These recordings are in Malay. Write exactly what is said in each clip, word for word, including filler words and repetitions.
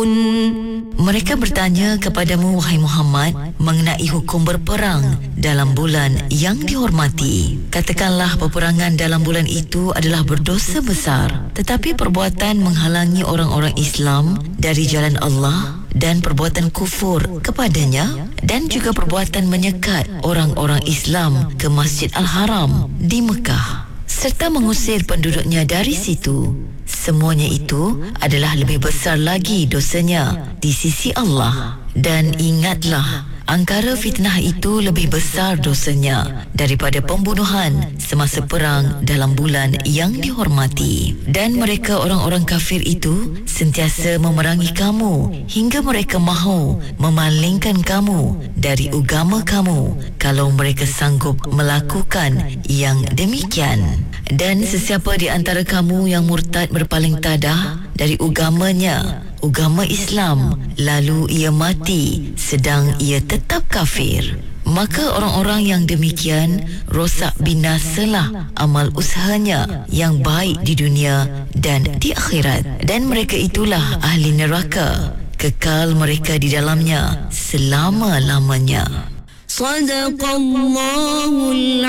Mereka bertanya kepadamu, wahai Muhammad, mengenai hukum berperang dalam bulan yang dihormati. Katakanlah, peperangan dalam bulan itu adalah berdosa besar, tetapi perbuatan menghalangi orang-orang Islam dari jalan Allah dan perbuatan kufur kepadanya, dan juga perbuatan menyekat orang-orang Islam ke Masjid Al-Haram di Mekah serta mengusir penduduknya dari situ, semuanya itu adalah lebih besar lagi dosanya di sisi Allah. Dan ingatlah, angkara fitnah itu lebih besar dosanya daripada pembunuhan semasa perang dalam bulan yang dihormati. Dan mereka orang-orang kafir itu sentiasa memerangi kamu hingga mereka mahu memalingkan kamu dari agama kamu kalau mereka sanggup melakukan yang demikian. Dan sesiapa di antara kamu yang murtad berpaling tadah dari agamanya, agama Islam, lalu ia mati sedang ia tetap kafir, maka orang-orang yang demikian rosak binasalah amal usahanya yang baik di dunia dan di akhirat, dan mereka itulah ahli neraka, kekal mereka di dalamnya selama-lamanya. Sadaqallahul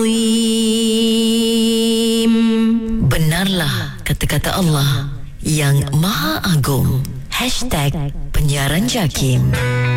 Azim. Benarlah kata-kata Allah yang Maha Agung. Hashtag Penyiaran Jakim.